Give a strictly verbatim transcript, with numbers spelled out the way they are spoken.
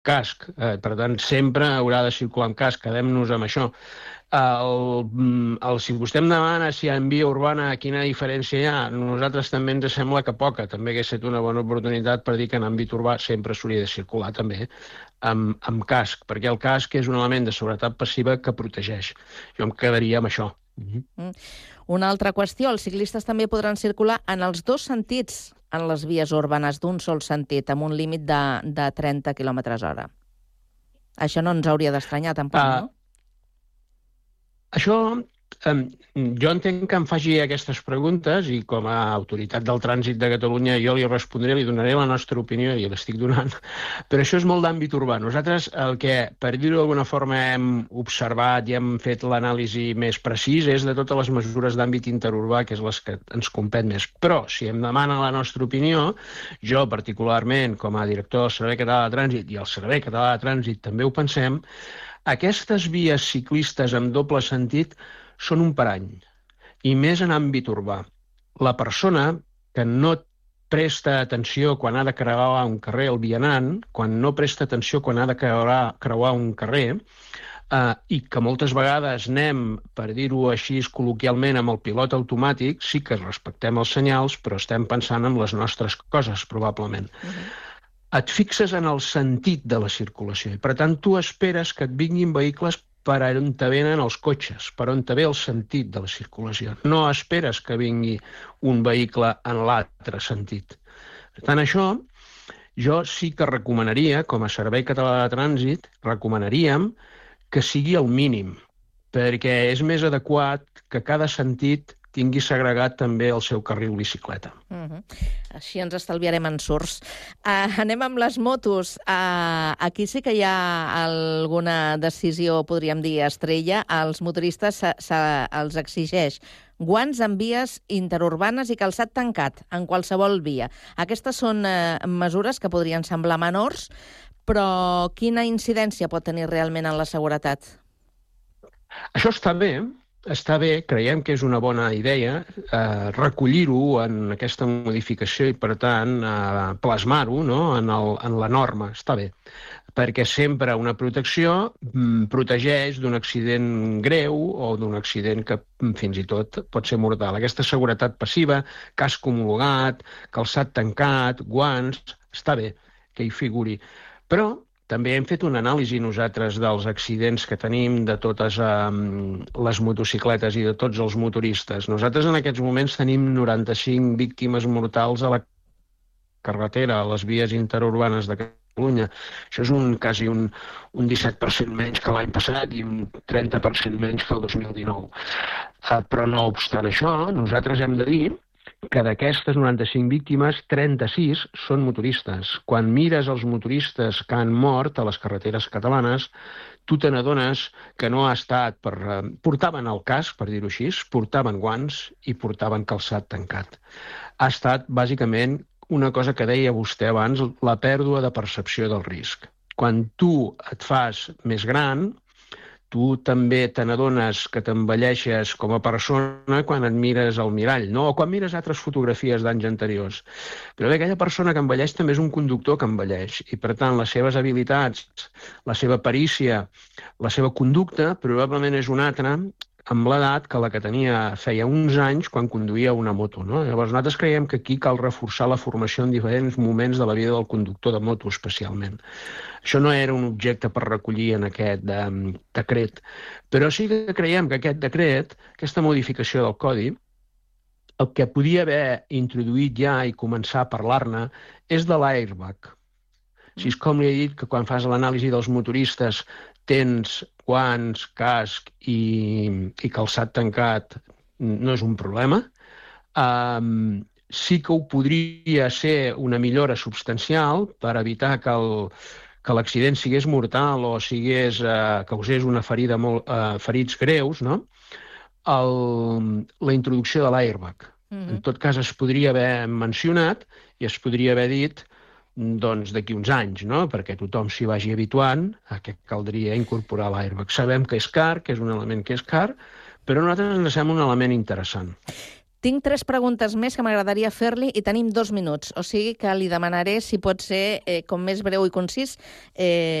casc. Eh, per tant, sempre haurà de circular amb casc. Quedem-nos amb això. El, el, si vostè em demana si en via urbana quina diferència hi ha, a nosaltres també ens sembla que poca. També hauria estat una bona oportunitat per dir que en àmbit urbà sempre s'hauria de circular també amb, amb casc, perquè el casc és un element de seguretat passiva que protegeix. Jo em quedaria amb això. Mm. Una altra qüestió, els ciclistes també podran circular en els dos sentits en les vies urbanes d'un sol sentit, amb un límit de, de trenta quilòmetres hora. Això no ens hauria d'estranyar tampoc, uh, no? Això, eh, jo entenc que em faci aquestes preguntes i com a autoritat del trànsit de Catalunya jo li respondré, li donaré la nostra opinió i l'estic donant, però això és molt d'àmbit urbà. Nosaltres el que, per dir-ho d'alguna forma, hem observat i hem fet l'anàlisi més precís és de totes les mesures d'àmbit interurbà, que és les que ens compet més. Però, si em demana la nostra opinió, jo particularment, com a director del Servei Català de Trànsit i el Servei Català de Trànsit també ho pensem, aquestes vies ciclistes amb doble sentit són un parany, i més en àmbit urbà. La persona que no presta atenció quan ha de creuar un carrer, el vianant, quan no presta atenció quan ha de creuar, creuar un carrer, eh, i que moltes vegades anem, per dir-ho així col·loquialment, amb el pilot automàtic, sí que respectem els senyals, però estem pensant en les nostres coses, probablement. Uh-huh. Et fixes en el sentit de la circulació i, per tant, tu esperes que et vinguin vehicles per on te venen els cotxes, per on te ve el sentit de la circulació. No esperes que vingui un vehicle en l'altre sentit. Per tant, això jo sí que recomanaria, com a Servei Català de Trànsit, recomanaríem que sigui el mínim, perquè és més adequat que cada sentit tingui segregat també el seu carril bicicleta. Uh-huh. Així ens estalviarem ensurts. Uh, anem amb les motos. Uh, aquí sí que hi ha alguna decisió, podríem dir, estrella. Els motoristes se, se, els exigeix guants en vies interurbanes i calçat tancat en qualsevol via. Aquestes són uh, mesures que podrien semblar menors, però quina incidència pot tenir realment en la seguretat? Això està bé. Està bé, creiem que és una bona idea eh, recollir-ho en aquesta modificació i, per tant, eh, plasmar-ho, no?, en, el, en la norma. Està bé, perquè sempre una protecció mm, protegeix d'un accident greu o d'un accident que fins i tot pot ser mortal. Aquesta seguretat passiva, casc homologat, calçat tancat, guants, està bé que hi figuri. Però també hem fet una anàlisi nosaltres dels accidents que tenim de totes eh, les motocicletes i de tots els motoristes. Nosaltres en aquests moments tenim noranta-cinc víctimes mortals a la carretera, a les vies interurbanes de Catalunya. Això és un, quasi un, un disset per cent menys que l'any passat i un trenta per cent menys que el dos mil dinou. Eh, però no obstant això, nosaltres hem de dir que d'aquestes noranta-cinc víctimes, trenta-sis són motoristes. Quan mires els motoristes que han mort a les carreteres catalanes, tu te n'adones que no ha estat per... Portaven el casc, per dir-ho així, portaven guants i portaven calçat tancat. Ha estat, bàsicament, una cosa que deia vostè abans, la pèrdua de percepció del risc. Quan tu et fas més gran, tu també te n'adones que t'envelleixes com a persona quan et mires al mirall, no? O quan mires altres fotografies d'anys anteriors. Però bé, aquella persona que envelleix també és un conductor que envelleix i, per tant, les seves habilitats, la seva perícia, la seva conducta probablement és una altra amb l'edat que la que tenia feia uns anys quan conduïa una moto, no? Llavors, nosaltres creiem que aquí cal reforçar la formació en diferents moments de la vida del conductor de moto, especialment. Això no era un objecte per recollir en aquest de, decret, però sí que creiem que aquest decret, aquesta modificació del codi, el que podia haver introduït ja i començar a parlar-ne és de l'airbag. Si és com li he dit, que quan fas l'anàlisi dels motoristes tens guants, casc i, i calçat tancat, no és un problema. Um, sí que ho podria ser una millora substancial per evitar que el, que l'accident sigués mortal o sigués, uh, causés una ferida molt, uh, ferits greus, no? El, la introducció de l'airbag. Mm-hmm. En tot cas, es podria haver mencionat i es podria haver dit doncs d'aquí uns anys, no? Perquè tothom s'hi vagi habituant a que caldria incorporar l'airbag. Sabem que és car, que és un element que és car, però a nosaltres ens sembla un element interessant. Tinc tres preguntes més que m'agradaria fer-li i tenim dos minuts, o sigui que li demanaré si pot ser, eh, com més breu i concís, eh,